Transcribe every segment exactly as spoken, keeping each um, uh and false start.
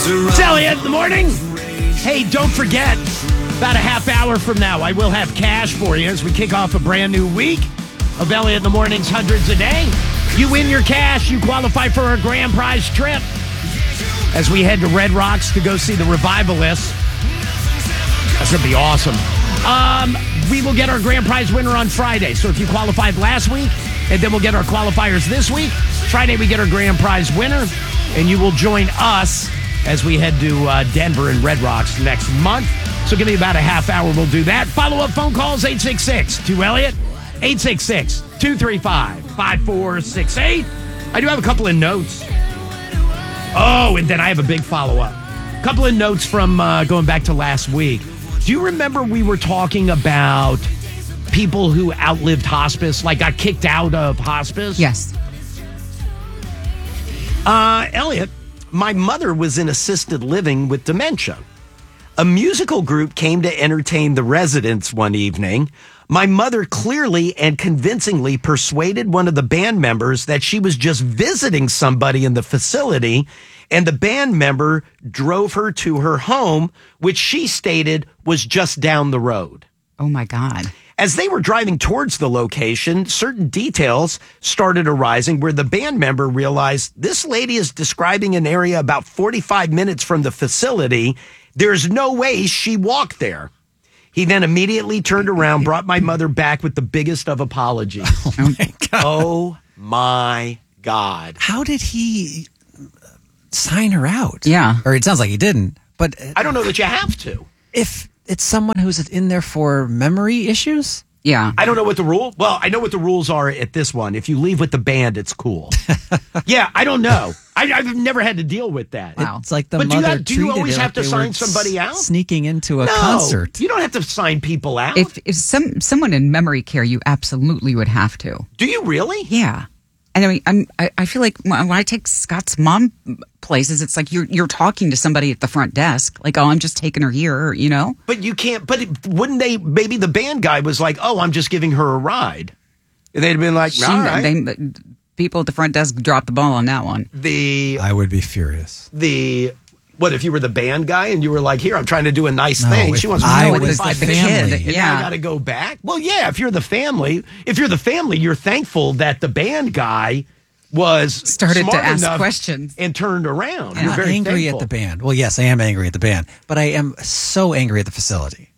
It's Elliot in the morning. Hey, don't forget, about a half hour from now, I will have cash for you as we kick off a brand new week of Elliot in the Morning's Hundreds a Day. You win your cash, you qualify for a grand prize trip as we head to Red Rocks to go see the Revivalists. That's going to be awesome. Um, we will get our grand prize winner on Friday. So if you qualified last week, and then we'll get our qualifiers this week. Friday, we get our grand prize winner, and you will join us as we head to uh, Denver and Red Rocks next month. So give me about a half hour. We'll do that. Follow-up phone calls, eight six six, two Elliot, eight six six, two three five, five four six eight. I do have a couple of notes. Oh, and then I have a big follow-up. A couple of notes from uh, going back to last week. Do you remember we were talking about people who outlived hospice, like got kicked out of hospice? Yes. Uh, Elliot, my mother was in assisted living with dementia. A musical group came to entertain the residents one evening. My mother clearly and convincingly persuaded one of the band members that she was just visiting somebody in the facility, and the band member drove her to her home, which she stated was just down the road. Oh, my God. As they were driving towards the location, certain details started arising where the band member realized this lady is describing an area about forty-five minutes from the facility. There's no way she walked there. He then immediately turned around, brought my mother back with the biggest of apologies. Oh, my God. Oh, my God. How did he sign her out? Yeah. Or it sounds like he didn't. But I don't know that you have to. If it's someone who's in there for memory issues? Yeah. I don't know what the rule. Well, I know what the rules are at this one. If you leave with the band, it's cool. Yeah, I don't know. I, I've never had to deal with that. Wow. It's like the But do you, mother have, do you treated always it have like to they sign were somebody out? Sneaking into a No, concert. you don't have to sign people out. If, if some someone in memory care, you absolutely would have to. Do you really? Yeah. And I mean, I'm, I, I feel like when I take Scott's mom places, it's like you're you're talking to somebody at the front desk, like, oh, I'm just taking her here, you know? But you can't, but it, wouldn't they, maybe the band guy was like, oh, I'm just giving her a ride. And they'd have been like, She, all right. they, people at the front desk dropped the ball on that one. The, I would be furious. the, what if you were the band guy and you were like, here, I'm trying to do a nice No, thing. if She wants I to was know the the family. And Yeah. now I got to go back. Well, yeah, if you're the family, if you're the family, you're thankful that the band guy was Started to smart ask enough questions. and turned around. I'm You're not very angry thankful. at the band. Well, yes, I am angry at the band, but I am so angry at the facility.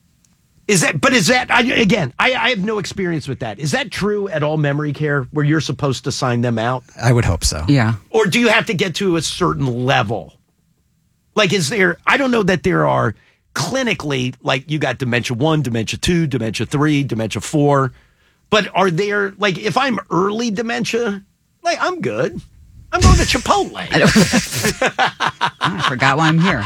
Is that, but is that, I, again, I, I have no experience with that. Is that true at all memory care where you're supposed to sign them out? I would hope so. Yeah. Or do you have to get to a certain level? Like, is there, I don't know that there are clinically, like you got dementia one, dementia two, dementia three, dementia four, but are there, like, if I'm early dementia, like, I'm good. I'm going to Chipotle. I forgot why I'm here.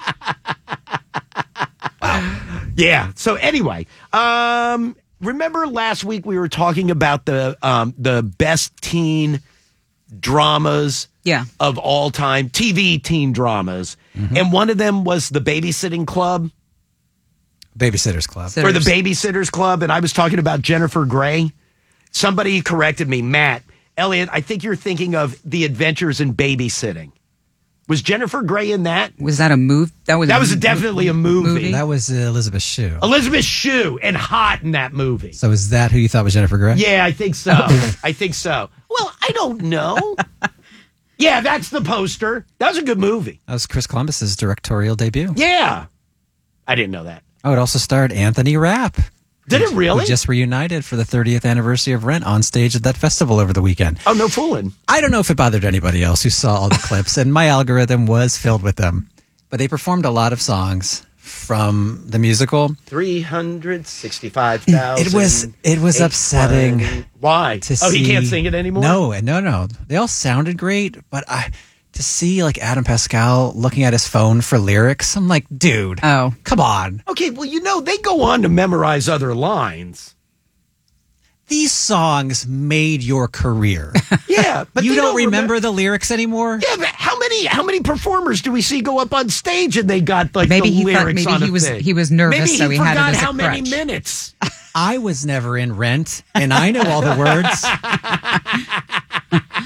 Yeah. So anyway, um, remember last week we were talking about the um, the best teen dramas Yeah. of all time, T V teen dramas, Mm-hmm. and one of them was the Babysitting Club Babysitters Club. So- or the Babysitters Club, and I was talking about Jennifer Grey. Somebody corrected me, Matt Elliot. I think you're thinking of The Adventures in Babysitting. Was Jennifer Grey in that? Was that a move? That was That a was m- definitely a movie. That was uh, Elizabeth Shue. Elizabeth Shue, and hot in that movie. So is that who you thought was Jennifer Grey? Yeah, I think so. I think so. Well, I don't know. Yeah, that's the poster. That was a good movie. That was Chris Columbus's directorial debut. Yeah. I didn't know that. Oh, it also starred Anthony Rapp. Did it who really? just reunited for the thirtieth anniversary of Rent on stage at that festival over the weekend. Oh, no fooling. I don't know if it bothered anybody else who saw all the clips, and my algorithm was filled with them. But they performed a lot of songs from the musical. three hundred sixty-five thousand. It was it was upsetting. Why? To oh, see, he can't sing it anymore? No, no, no. They all sounded great, but I to see like Adam Pascal looking at his phone for lyrics, I'm like, dude, Oh. come on. Okay, well, you know, they go on to memorize other lines. These songs made your career. Yeah, but you they don't remember remem- the lyrics anymore? Yeah, but how many how many performers do we see go up on stage and they got like Maybe the he thought lyrics maybe on he a was thing? he was nervous, Maybe so he, forgot had it as how a many crutch. minutes. I was never in Rent, and I know all the words.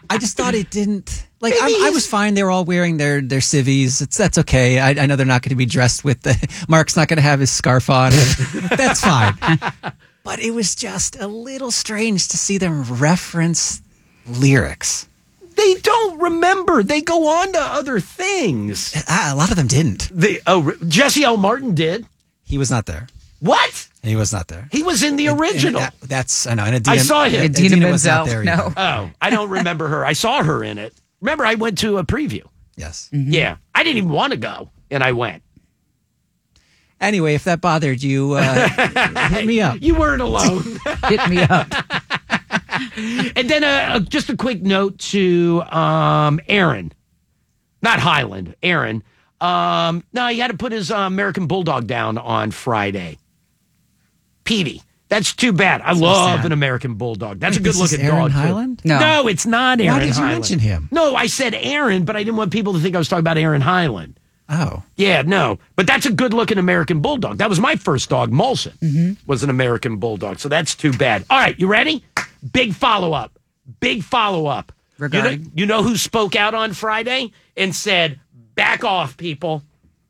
I just thought it didn't. Like Maybe I'm, I he's- was fine. They were all wearing their their civvies. It's that's okay. I, I know they're not going to be dressed with the. Mark's not going to have his scarf on. That's fine. But it was just a little strange to see them reference lyrics. They don't remember. They go on to other things. Ah, a lot of them didn't. They, oh, Jesse L. Martin did. He was not there. What? He was not there. He was in the And- and original. that- that's I know. And Adina, I saw him. Adina, Adina was not Menzel, there. no. either. Oh, I don't remember her. I saw her in it. Remember, I went to a preview. Yes. Yeah. I didn't even want to go, and I went. Anyway, if that bothered you, uh, hit me up. You weren't alone. Hit me up. And then uh, uh, just a quick note to um, Aaron. Not Highland, Aaron. Um, no, he had to put his uh, American Bulldog down on Friday. Petey. That's too bad. I love sad. an American Bulldog. That's Wait, a good this is looking Aaron dog. too. Highland? No. No, it's not Aaron Why did you Highland. mention him? No, I said Aaron, but I didn't want people to think I was talking about Aaron Highland. Oh. Yeah, no. But that's a good looking American Bulldog. That was my first dog, Molson, Mm-hmm. was an American Bulldog. So that's too bad. All right, you ready? Big follow up. Big follow up. You know, Regarding? you know who spoke out on Friday and said, back off, people?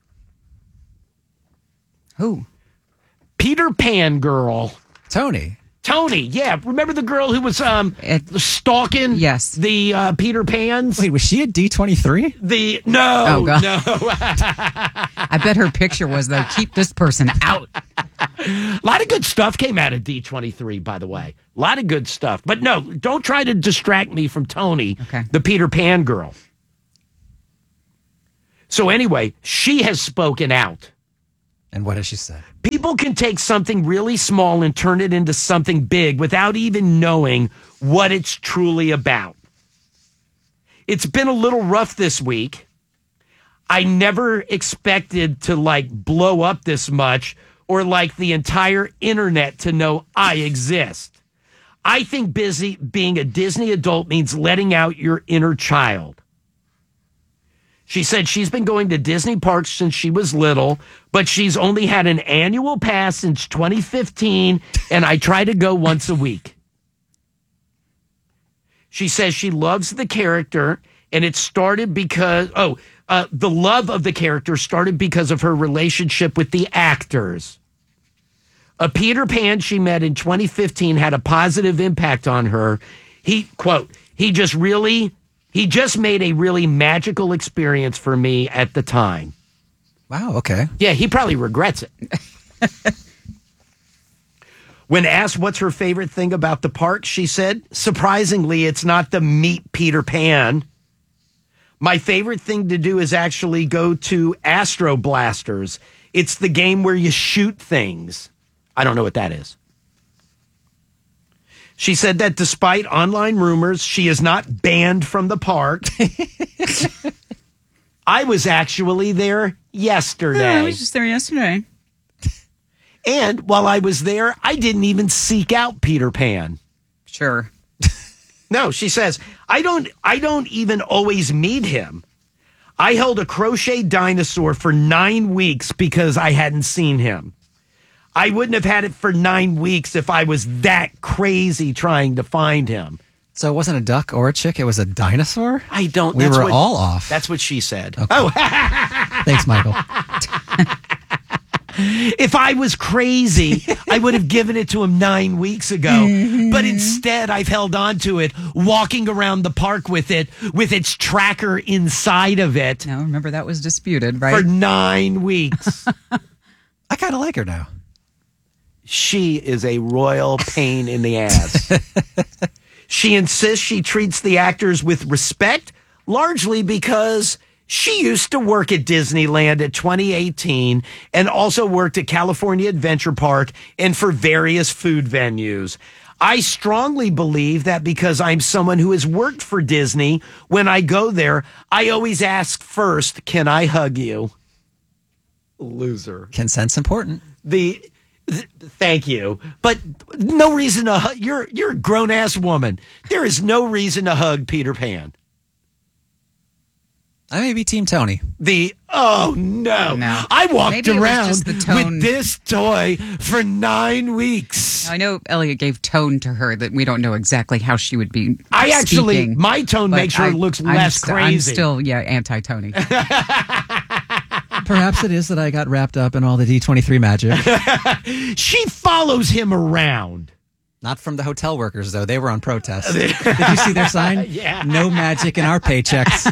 Who? Peter Pan girl. Tony. Tony, yeah. Remember the girl who was um, It- stalking Yes. the uh, Peter Pans? Wait, was she a D twenty-three? The no, Oh, God. no. I bet her picture was, though, keep this person out. A lot of good stuff came out of D twenty-three, by the way. A lot of good stuff. But no, don't try to distract me from Tony, Okay. the Peter Pan girl. So anyway, she has spoken out. And what has she said? People can take something really small and turn it into something big without even knowing what it's truly about. It's been a little rough this week. I never expected to like blow up this much or like the entire internet to know I exist. I think busy being a Disney adult means letting out your inner child. She said she's been going to Disney parks since she was little, but she's only had an annual pass since twenty fifteen, and I try to go once a week. She says she loves the character, and it started because, oh, uh, the love of the character started because of her relationship with the actors. A Peter Pan she met in twenty fifteen had a positive impact on her. He, quote, he just really... He just made a really magical experience for me at the time. Wow, okay. Yeah, he probably regrets it. When asked what's her favorite thing about the park, she said, surprisingly, it's not the meet Peter Pan. My favorite thing to do is actually go to Astro Blasters. It's the game where you shoot things. I don't know what that is. She said that despite online rumors, she is not banned from the park. I was actually there yesterday. Yeah, I was just there yesterday. And while I was there, I didn't even seek out Peter Pan. Sure. No, she says, I don't I don't even always meet him. I held a crochet dinosaur for nine weeks because I hadn't seen him. I wouldn't have had it for nine weeks if I was that crazy trying to find him. So it wasn't a duck or a chick, it was a dinosaur? I don't. We that's were what- all off. That's what she said. Okay. Oh, Thanks, Michael. if I was crazy, I would have given it to him nine weeks ago. But instead, I've held on to it, walking around the park with it, with its tracker inside of it No, remember that was disputed, for right? nine weeks. I kind of like her now. She is a royal pain in the ass. She insists she treats the actors with respect, largely because she used to work at Disneyland at twenty eighteen and also worked at California Adventure Park and for various food venues. I strongly believe that because I'm someone who has worked for Disney, when I go there, I always ask first, can I hug you? Loser. Consent's important. The th- thank you, but no reason to hug. You're you're a grown ass woman. There is no reason to hug Peter Pan. I may be Team Tony. The oh no. No. I walked Maybe it was around just the tone. with this toy for nine weeks. I know Elliot gave tone to her that we don't know exactly how she would be. I actually, speaking, my tone but makes her I- looks I'm less st- crazy. I'm still, yeah, anti-Tony. Perhaps it is that I got wrapped up in all the D twenty-three magic. She follows him around. Not from the hotel workers, though. They were on protest. Did you see their sign? Yeah. No magic in our paychecks.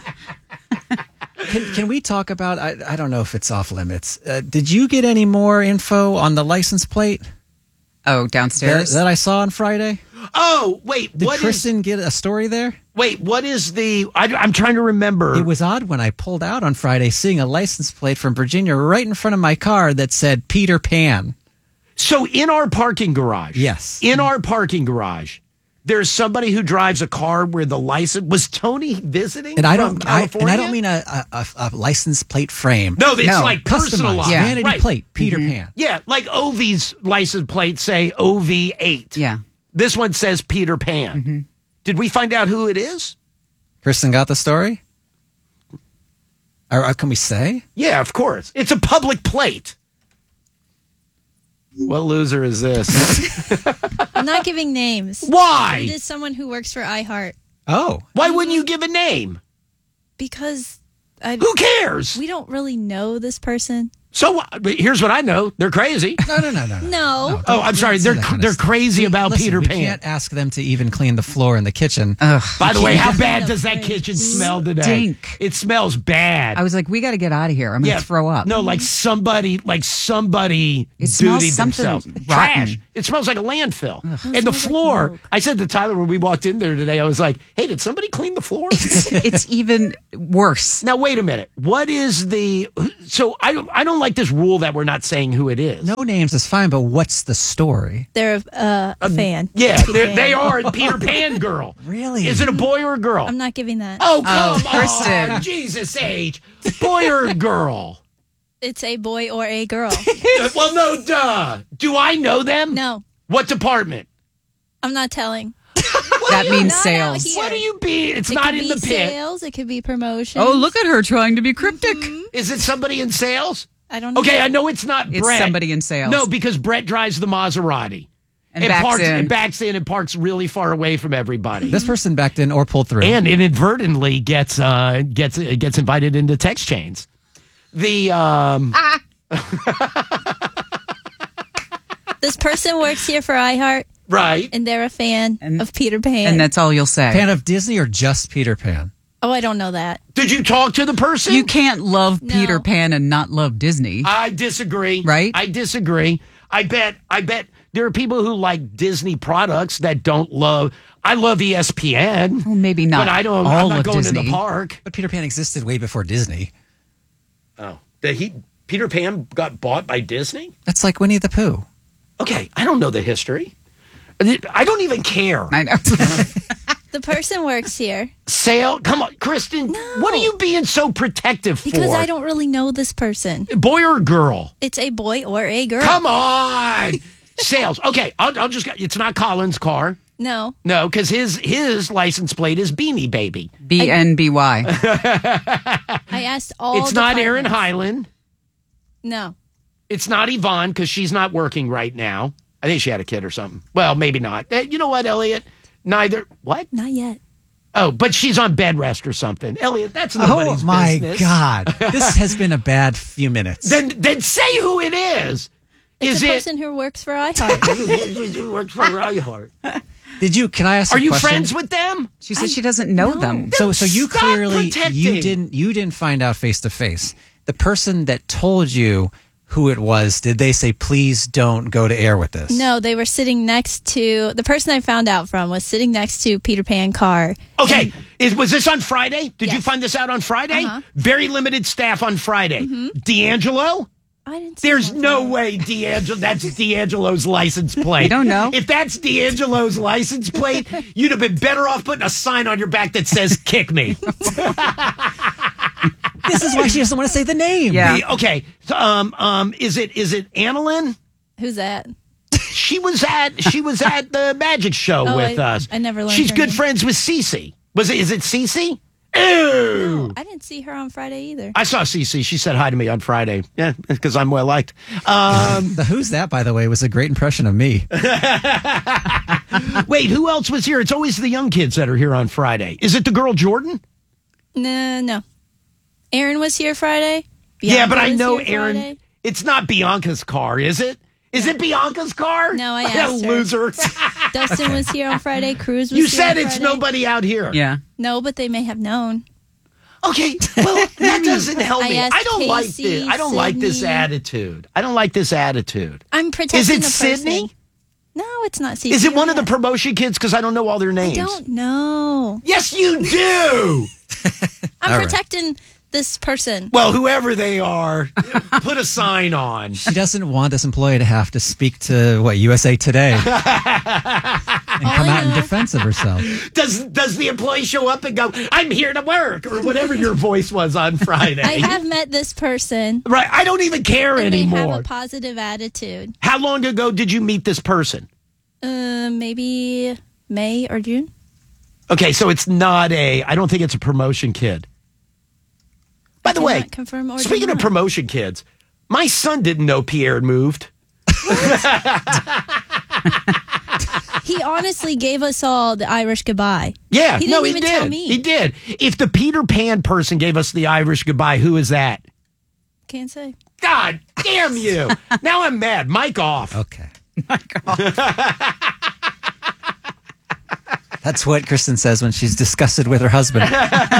Can, can we talk about, I, I don't know if it's off limits. Uh, did you get any more info on the license plate Oh, that, downstairs? that I saw on Friday? Oh, wait, Did what is? Kristen get a story there? Wait, what is the? I, I'm trying to remember. It was odd when I pulled out on Friday seeing a license plate from Virginia right in front of my car that said Peter Pan. So in our parking garage, Yes. in our parking garage, there's somebody who drives a car where the license was Tony visiting. And I from don't, I, and California? I don't mean a, a, a, a license plate frame. No, it's No, like Customized personalized. Yeah. vanity Right. plate, Peter Pan. Yeah, like Ovi's license plate say O V eight. yeah. This one says Peter Pan. Did we find out who it is? Kristen got the story? Or, or can we say? Yeah, of course. It's a public plate. What loser is this? I'm not giving names. It Why? is someone who works for iHeart Oh. Why wouldn't you give a name? because I, Who cares? we don't really know this person. So uh, but here's what I know. They're crazy. No, no, no, no. no. No. Oh, I'm sorry. Don't say They're that kind of they're stuff. crazy about Listen, Peter we Pan. can't ask them to even clean the floor in the kitchen. By the way, how bad can't. does that kitchen smell today? Stink. It smells bad. I was like, we got to get out of here. I'm going to throw up. No, like somebody, like somebody It smells dutied something themselves. rotten. Trash. It smells like a landfill. And the floor. I said to Tyler when we walked in there today, I was like, "Hey, did somebody clean the floor?" It's even worse. Now wait a minute. What is the? So I don't. I don't like this rule that we're not saying who it is. No names is fine, but what's the story? They're uh, a fan. Yeah, Peter they're- Pan. they are a Peter Pan girl. Really? Is it a boy or a girl? I'm not giving that. Oh, come Oh, Kristen. on. Jesus age. Boy or a girl? It's a boy or a girl. Well, no, duh. Do I know them? No, What department? I'm not telling. That means Not sales. out here. What do you be? It's It not could in be the pit. sales. It could be promotion. Oh, look at her trying to be cryptic. Is it somebody in sales? I don't know. Okay, I know it's not It's Brett. somebody in sales. No, because Brett drives the Maserati. And backs parks, in. and backs in and parks really far away from everybody. This person backed in or pulled through. And inadvertently gets uh, gets uh, gets invited into text chains. The um, This person works here for iHeart, right. and they're a fan And- of Peter Pan. And that's all you'll say. Fan of Disney or just Peter Pan? oh, I don't know that. Did you talk to the person? You can't love No. Peter Pan and not love Disney. I disagree. Right? I disagree. I bet. I bet there are people who like Disney products that don't love. I love E S P N. Well, maybe not But I don't. all I'm not of going Disney. to the park. But Peter Pan existed way before Disney. Oh, that he Peter Pan got bought by Disney. That's like Winnie the Pooh. Okay, I don't know the history. I don't even care. I know. The person works here Sale, come on, Kristen. What are you being so protective for? because I don't really know this person. Boy or girl? It's a boy or a girl. Come on, sales. Okay, I'll, I'll just. It's not Colin's car. No. No, because his his license plate is Beanie Baby. B N B Y. I asked all It's not Aaron departments. Highland. No. It's not Yvonne because she's not working right now. I think she had a kid or something. Well, maybe not. Eh, You know what, Elliot? Neither. What? Not yet. Oh, but she's on bed rest or something. Elliot, that's nobody's Oh my business. God. This has been a bad few minutes. Then then say who it is. It's Is a it? person who works for iHeart. Works for iHeart. Did you, can I ask Are a you question? friends with them? She said she doesn't know no. them. So, so you Stop clearly, protecting. you didn't, you didn't find out face to face. The person that told you who it was, did they say, please don't go to air with this? No, they were sitting next to the person I found out from was sitting next to Peter Pan car. Okay, is, was this on Friday? Did you Yes. find this out on Friday? Uh-huh. Very limited staff on Friday. D'Angelo? I didn't see There's him on no Friday. way D'Angelo. That's D'Angelo's license plate. You don't know? If that's D'Angelo's license plate, you'd have been better off putting a sign on your back that says "Kick me." This is why she doesn't want to say the name. Yeah. The- okay. so, Um. Um. Is it? Is it Annalyn? Who's that? She was at. She was at the magic show Oh, with I- us. I never learned She's her good name. friends with Cece. Was it? Is it Cece? Ew. I didn't see her on Friday either. I saw Cece. She said hi to me on Friday. Yeah, because I'm well liked. Um, The Who's That, by the way, was a great impression of me. wait, who else was here? It's always the young kids that are here on Friday. Is it the girl Jordan? No, no. Aaron was here Friday. yeah, Bianca but I was know here Aaron. Friday. It's not Bianca's car, is it? Is it Bianca's car? No, I What a asked her. loser. Dustin was here on Friday. Cruz was You here said on it's Friday. nobody out here. Yeah. No, but they may have known. Okay, well, that doesn't help I me. asked I don't like Casey, this. I don't like this Sydney. attitude. I don't like this attitude. I'm protecting Is it the person. Sydney? No, it's not Cece. Is it one of the Yet. promotion kids? Because I don't know all their I names. don't know. Yes, you do. I'm All right. protecting this person. Well, whoever they are, put a sign on. She doesn't want this employee to have to speak to, what, U S A Today and come out in defense of herself. Does does the employee show up and go, "I'm here to work," or whatever your voice was on Friday? I have met this person. Right. I don't even care And they have anymore. a positive attitude. How long ago did you meet this person? Uh, maybe May or June. Okay, so it's not a. I don't think it's a promotion kid. By the way, Cannot confirm or speaking of deny. promotion kids, my son didn't know Pierre had moved. He honestly gave us all the Irish goodbye. Yeah, He no, didn't he even did. tell me. He did. If the Peter Pan person gave us the Irish goodbye, who is that? Can't say. God damn you! Now I'm mad. Mic off. Okay. That's what Kristen says when she's disgusted with her husband.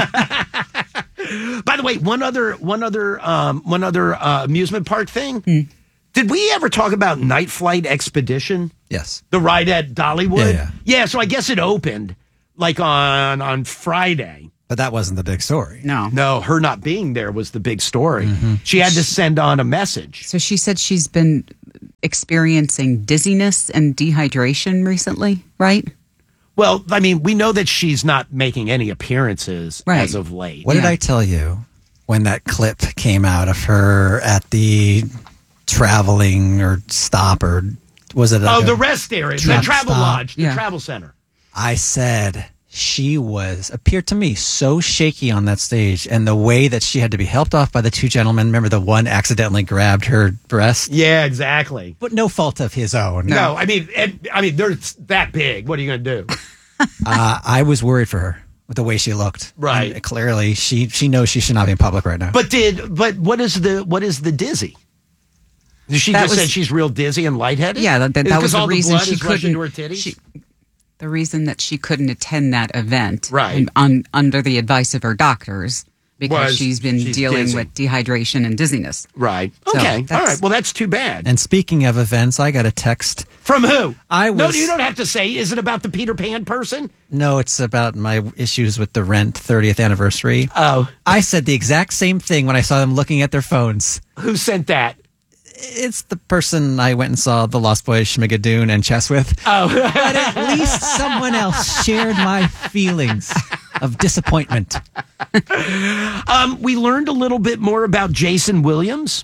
By the way, one other, one other, um, one other uh, amusement park thing. Hmm. Did we ever talk about Night Flight Expedition? Yes. The ride at Dollywood? Yeah, yeah. so I guess it opened like on on Friday. But that wasn't the big story. No. No, her not being there was the big story. Mm-hmm. She had to send on a message. So she said she's been experiencing dizziness and dehydration recently, right? Well, I mean, we know that she's not making any appearances Right. as of late. What did Yeah. I tell you when that clip came out of her at the traveling or stop or was it? Oh, a- the rest area, the Truck travel stop. lodge, the Yeah. travel center. I said she was, appeared to me so shaky on that stage, and the way that she had to be helped off by the two gentlemen. Remember, the one accidentally grabbed her breast, Yeah, exactly. but no fault of his own. No, I mean, and, I mean, they're that big. What are you going to do? Uh, I was worried for her with the way she looked. Right. And clearly, she she knows she should not be in public right now. But did but what is the what is the dizzy? She That just was- said she's real dizzy and lightheaded. Yeah, that, that, Is it that 'cause was the all reason blood she is rushing couldn't. to her titties? She, the reason that she couldn't attend that event, Right. and un, under the advice of her doctors, because Was she's been she's dealing dizzy. with dehydration and dizziness. Right. So Okay. All that's- right. Well, that's too bad. And speaking of events, I got a text. From who? I No, was- you don't have to say. Is it about the Peter Pan person? No, it's about my issues with the Rent thirtieth anniversary. Oh, I said the exact same thing when I saw them looking at their phones. who sent that? It's the person I went and saw the Lost Boys, Schmigadoon, and Chess with. Oh, But at least someone else shared my feelings of disappointment. um, we learned a little bit more about Jason Williams.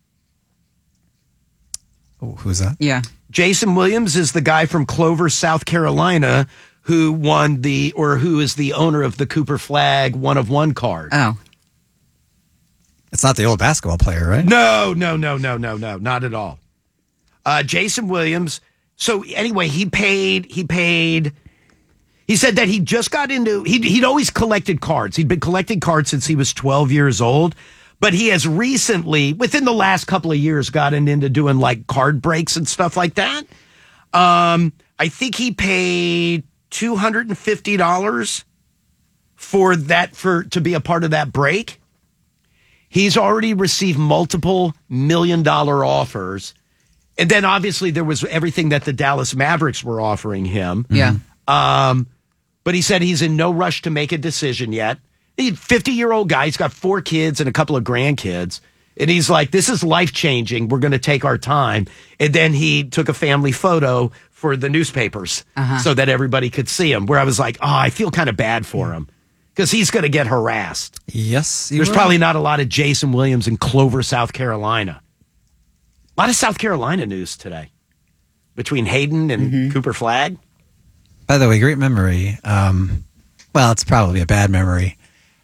Oh, who's that? Yeah. Jason Williams is the guy from Clover, South Carolina, who won the or who is the owner of the Cooper Flag one of one card. Oh, It's not the old basketball player, right? No, no, no, no, no, no, not at all. Uh, Jason Williams. So anyway, he paid. He paid. He said that he just got into. He'd, he'd always collected cards. He'd been collecting cards since he was twelve years old. But he has recently, within the last couple of years, gotten into doing like card breaks and stuff like that. Um, I think he paid two hundred and fifty dollars for that for to be a part of that break. He's already received multiple million dollar offers. And then obviously there was everything that the Dallas Mavericks were offering him. yeah. Um, but he said he's in no rush to make a decision yet. He's a fifty-year-old guy. He's got four kids and a couple of grandkids. And he's like, this is life-changing. We're going to take our time. And then he took a family photo for the newspapers so that everybody could see him, where I was like, oh, I feel kind of bad for him because he's going to get harassed. Yes. you There's were. probably not a lot of Jason Williams in Clover, South Carolina. A lot of South Carolina news today between Hayden and Cooper Flag. By the way, great memory. Um, well, it's probably a bad memory.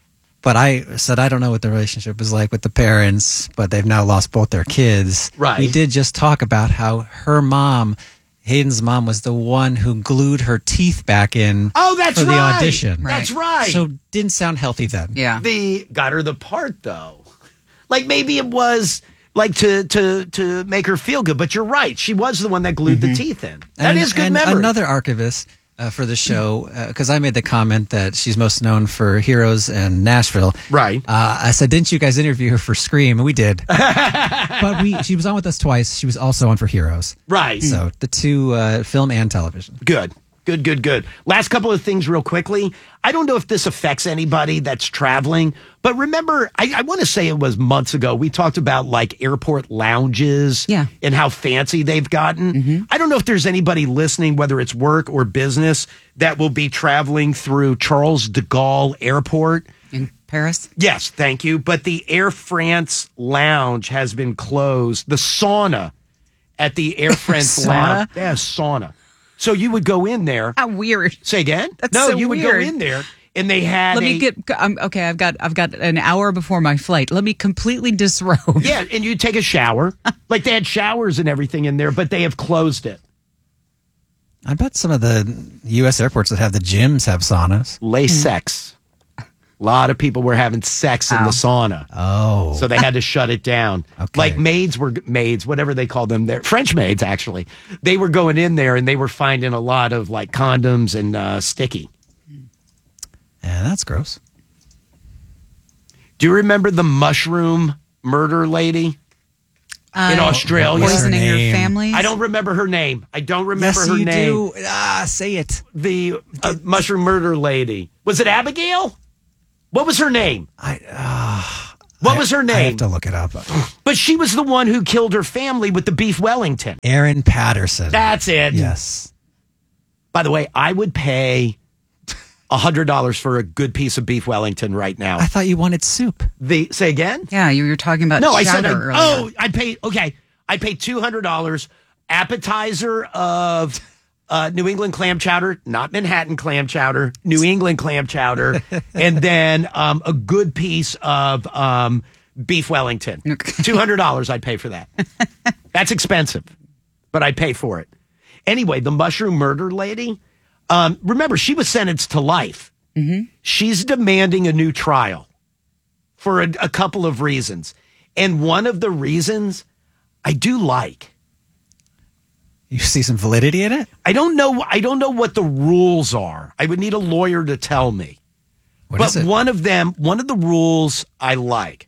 But I said I don't know what the relationship is like with the parents, but they've now lost both their kids. Right. We did just talk about how her mom, Hayden's mom, was the one who glued her teeth back in Oh, that's for the right. audition. That's right. So didn't sound healthy then. Yeah. The got her the part though. Like maybe it was like to to to make her feel good, but you're right. She was the one that glued the teeth in. That is and, good and memory. Another archivist uh, for the show, because I made the comment that she's most known for Heroes and Nashville. Right. Uh, I said, didn't you guys interview her for Scream? And we did. But we she was on with us twice. She was also on for Heroes. Right. So the two, uh, film and television. Good. Good, good, good. Last couple of things real quickly. I don't know if this affects anybody that's traveling, but remember, I, I want to say it was months ago, we talked about like airport lounges Yeah. and how fancy they've gotten. I don't know if there's anybody listening, whether it's work or business, that will be traveling through Charles de Gaulle Airport. In Paris? Yes, thank you. But the Air France lounge has been closed. The sauna at the Air France Sauna? lounge. Yeah, sauna. So you would go in there. How weird. Say again? That's no, so you would weird. go in there and they had Let a, me get um, okay. I've got I've got an hour before my flight. Let me completely disrobe. yeah, and you take a shower. Like they had showers and everything in there, but they have closed it. I bet some of the U S airports that have the gyms have saunas. Lay sex. A lot of people were having sex in the sauna. Oh. So they had to shut it down. Okay. Like maids were maids, whatever they call them. They're French maids, actually. They were going in there and they were finding a lot of like condoms and uh, sticky. Yeah, that's gross. Do you remember the mushroom murder lady in Australia? What's her Poisoning your name? family. I don't remember her name. I don't remember Yes, her you name. do. Ah, say it. The uh, mushroom murder lady. Was it Abigail? What was her name? I, uh, What I- was her I name? have to look it up. But she was the one who killed her family with the beef Wellington. Erin Patterson. That's it. Yes. By the way, I would pay one hundred dollars for a good piece of beef Wellington right now. I thought you wanted soup. The Say again? Yeah, you were talking about No, I said, chowder I, earlier. oh, I'd pay, okay, I'd pay two hundred dollars. Appetizer of uh, New England clam chowder, not Manhattan clam chowder, New England clam chowder, and then um, a good piece of um, beef Wellington. two hundred dollars I'd pay for that. That's expensive, but I'd pay for it. Anyway, the mushroom murder lady, um, remember, she was sentenced to life. Mm-hmm. She's demanding a new trial for a, a couple of reasons. And one of the reasons I do like. You see some validity in it? I don't know. I don't know what the rules are. I would need a lawyer to tell me. What but is it? one of them, one of the rules I like.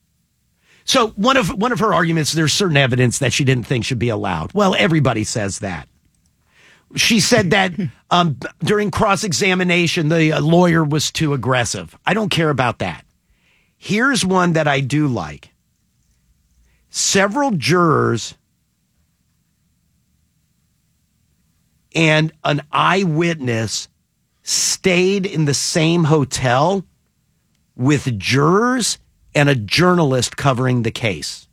So one of one of her arguments, there's certain evidence that she didn't think should be allowed. Well, everybody says that. She said that um, during cross-examination, the uh, lawyer was too aggressive. I don't care about that. Here's one that I do like. Several jurors and an eyewitness stayed in the same hotel with jurors and a journalist covering the case.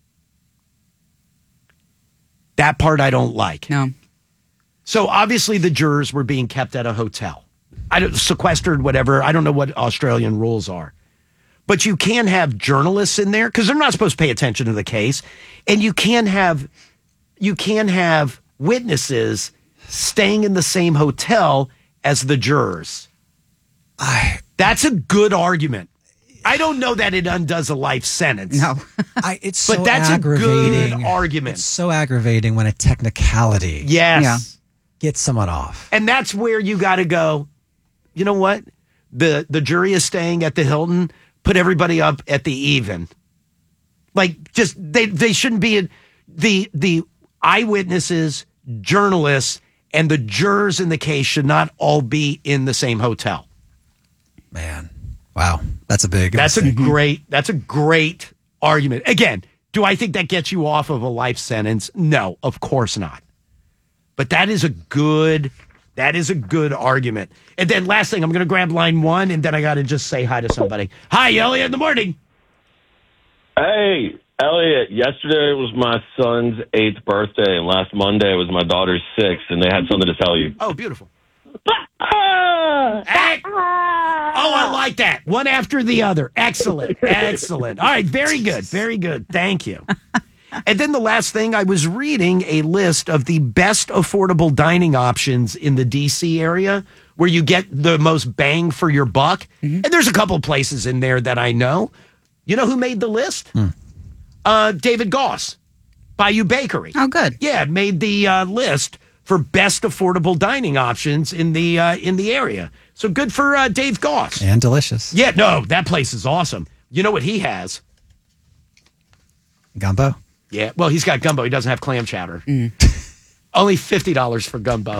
That part I don't like. No. So obviously the jurors were being kept at a hotel. I don't sequestered, whatever. I don't know what Australian rules are. But you can have journalists in there because they're not supposed to pay attention to the case. And you can have you can have witnesses staying in the same hotel as the jurors. I, That's a good argument. I don't know that it undoes a life sentence. No. I, it's But so that's a good aggravating. argument. It's so aggravating when a technicality Yes. Yeah. gets someone off. And that's where you got to go, you know what? The the jury is staying at the Hilton. Put everybody up at the even. Like, just, they, they shouldn't be, in, the the eyewitnesses, journalists, and the jurors in the case should not all be in the same hotel. Man, wow, that's a big. That's a great, that's a great argument. Again, do I think that gets you off of a life sentence? No, of course not. But that is a good, that is a good argument. And then last thing, I'm going to grab line one, and then I got to just say hi to somebody. Hi, Elliot in the morning. Hey, Elliot, yesterday was my son's eighth birthday, and last Monday was my daughter's sixth, and they had something to tell you. Oh, beautiful. Ah! Hey, Oh, I like that. One after the other. Excellent. Excellent. All right. Very good. Very good. Thank you. And then the last thing, I was reading a list of the best affordable dining options in the D C area where you get the most bang for your buck. Mm-hmm. And there's a couple of places in there that I know. You know who made the list? Mm. Uh, David Goss, Bayou Bakery. Oh, good. Yeah, made the uh, list for best affordable dining options in the uh, in the area. So good for uh, Dave Goss. And delicious. Yeah, no, that place is awesome. You know what he has? Gumbo? Yeah, well, he's got gumbo. He doesn't have clam chowder. Mm. Only fifty dollars for gumbo.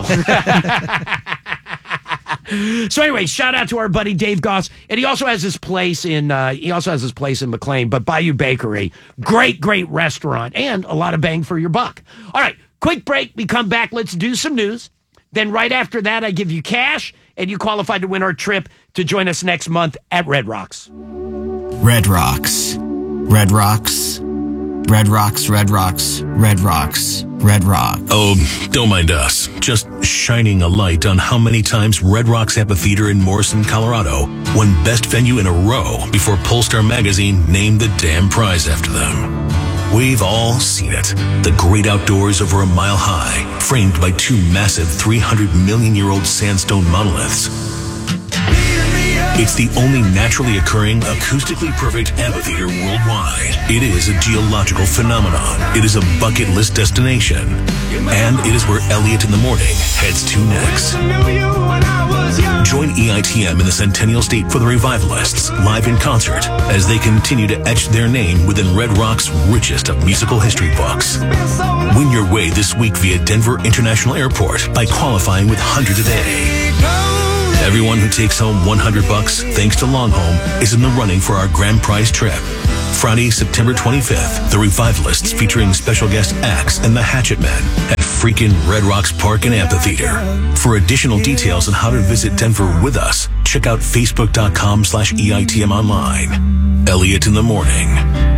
So anyway, shout out to our buddy Dave Goss. And he also has his place in uh, he also has his place in McLean, but Bayou Bakery. Great, great restaurant and a lot of bang for your buck. All right, quick break. We come back. Let's do some news. Then right after that, I give you cash, and you qualify to win our trip to join us next month at Red Rocks. Red Rocks. Red Rocks. Red Rocks, Red Rocks, Red Rocks, Red Rock. Oh, don't mind us. Just shining a light on how many times Red Rocks Amphitheater in Morrison, Colorado won Best Venue in a row before Polestar Magazine named the damn prize after them. We've all seen it. The great outdoors over a mile high, framed by two massive three hundred million year old sandstone monoliths. It's the only naturally occurring, acoustically perfect amphitheater worldwide. It is a geological phenomenon. It is a bucket list destination. And it is where Elliot in the Morning heads to next. Join E I T M in the Centennial State for the Revivalists, live in concert, as they continue to etch their name within Red Rock's richest of musical history books. Win your way this week via Denver International Airport by qualifying with one hundred a day. Everyone who takes home one hundred bucks, thanks to Longhome, is in the running for our grand prize trip. Friday, September twenty-fifth, the Revivalists featuring special guest acts and the Hatchet Men at freaking Red Rocks Park and Amphitheater. For additional details on how to visit Denver with us, check out facebook.com slash EITM online. Elliot in the Morning.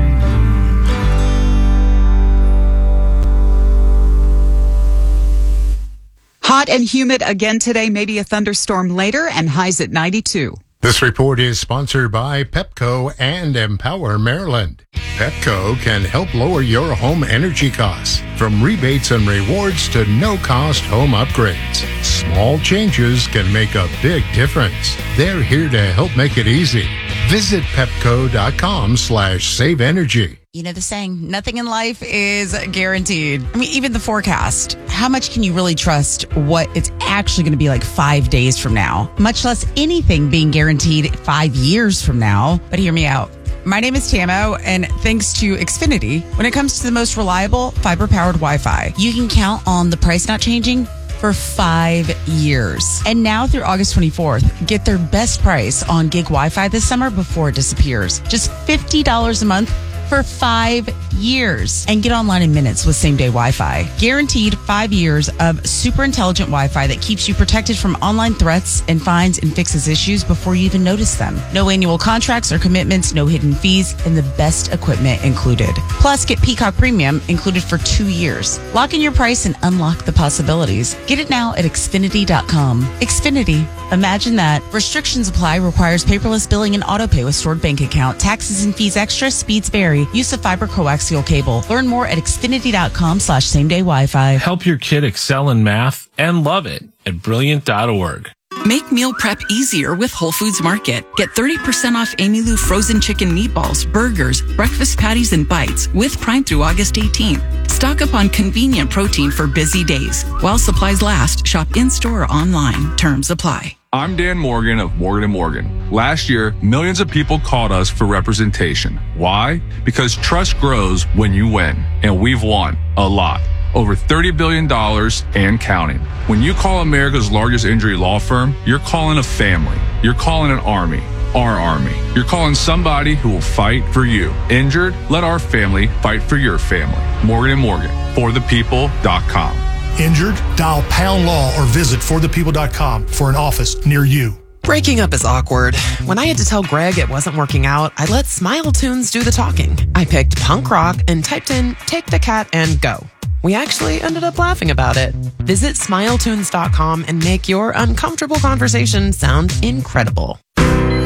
Hot and humid again today, maybe a thunderstorm later, and highs at ninety-two. This report is sponsored by Pepco and Empower Maryland. Pepco can help lower your home energy costs, from rebates and rewards to no-cost home upgrades. Small changes can make a big difference. They're here to help make it easy. Visit pepco.com slash save energy. You know the saying, nothing in life is guaranteed. I mean, even the forecast. How much can you really trust what it's actually going to be like five days from now? Much less anything being guaranteed five years from now. But hear me out. My name is Tamo, and thanks to Xfinity, when it comes to the most reliable fiber-powered Wi-Fi, you can count on the price not changing for five years. And now through August twenty-fourth, get their best price on gig Wi-Fi this summer before it disappears. Just fifty dollars a month for five years. And get online in minutes with same-day Wi-Fi. Guaranteed five years of super intelligent Wi-Fi that keeps you protected from online threats and finds and fixes issues before you even notice them. No annual contracts or commitments, no hidden fees, and the best equipment included. Plus, get Peacock Premium included for two years. Lock in your price and unlock the possibilities. Get it now at Xfinity dot com. Xfinity. Imagine that. Restrictions apply. Requires paperless billing and autopay with stored bank account. Taxes and fees extra. Speeds vary. Use of fiber coaxial cable. Learn more at Xfinity.com slash same day Wi-Fi. Help your kid excel in math and love it at brilliant dot org. Make meal prep easier with Whole Foods Market. Get thirty percent off Amy Lou frozen chicken meatballs, burgers, breakfast patties, and bites with Prime through August eighteenth. Stock up on convenient protein for busy days. While supplies last, shop in-store or online. Terms apply. I'm Dan Morgan of Morgan and Morgan. Last year, millions of people called us for representation. Why? Because trust grows when you win, and we've won a lot. Over thirty billion dollars and counting. When you call America's largest injury law firm, you're calling a family. You're calling an army. Our army. You're calling somebody who will fight for you. Injured? Let our family fight for your family. Morgan and Morgan. for the people dot com. Injured? Dial pound law or visit for the people dot com for an office near you. Breaking up is awkward. When I had to tell Greg it wasn't working out, I let Smile Tunes do the talking. I picked punk rock and typed in Take the Cat and Go. We actually ended up laughing about it. Visit smile tunes dot com and make your uncomfortable conversation sound incredible.